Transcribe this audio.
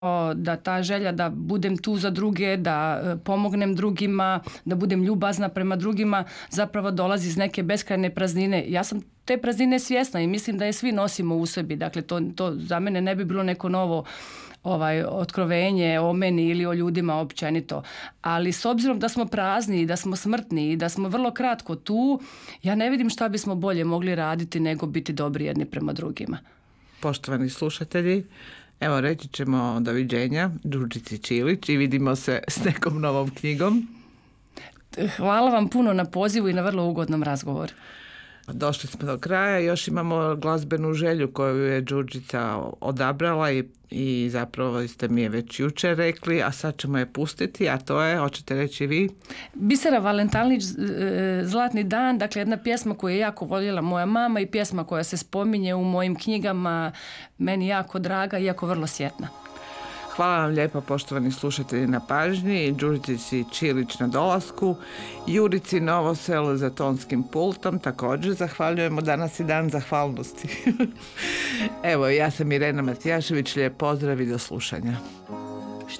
da ta želja da budem tu za druge, da pomognem drugima, da budem ljubazna prema drugima, zapravo dolazi iz neke beskrajne praznine. Ja sam te praznine svjesna i mislim da je svi nosimo u sebi. Dakle, to za mene ne bi bilo neko novo otkrovenje o meni ili o ljudima općenito. Ali s obzirom da smo prazni i da smo smrtni i da smo vrlo kratko tu, ja ne vidim šta bismo bolje mogli raditi nego biti dobri jedni prema drugima. Poštovani slušatelji, evo reći ćemo doviđenja Đurđici Čilić i vidimo se s nekom novom knjigom. Hvala vam puno na pozivu i na vrlo ugodnom razgovoru. Došli smo do kraja, još imamo glazbenu želju koju je Đurđica odabrala i zapravo ste mi je već jučer rekli, a sad ćemo je pustiti, a to je, hoćete reći vi? Bisera Valentalić, Zlatni dan, dakle jedna pjesma koju je jako voljela moja mama i pjesma koja se spominje u mojim knjigama, meni jako draga i jako vrlo sjetna. Hvala vam lijepa poštovani slušatelji na pažnji, Đurđici Čilić na dolasku, Jurici Novosel za tonskim pultom, također zahvaljujemo, danas je dan zahvalnosti. Evo, ja sam Irena Matijašević, lijep pozdrav i do slušanja.